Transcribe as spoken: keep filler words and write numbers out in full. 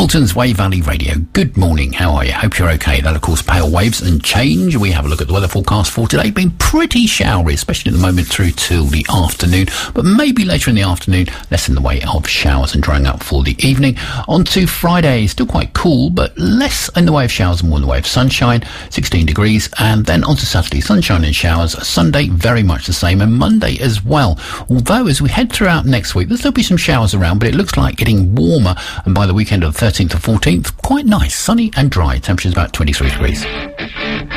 Bolton's Wave Valley Radio. Good morning, how are you? Hope you're okay. That, of course, Pale Waves and Change. We have a look at the weather forecast for today. Been pretty showery, especially at the moment through till the afternoon, but maybe later in the afternoon, less in the way of showers and drying up for the evening. On to Friday, still quite cool, but less in the way of showers and more in the way of sunshine, sixteen degrees. And then on to Saturday, sunshine and showers. Sunday, very much the same, and Monday as well. Although, as we head throughout next week, there'll still be some showers around, but it looks like getting warmer, and by the weekend of the thirteenth or fourteenth, quite nice, sunny and dry. Temperatures about twenty-three degrees.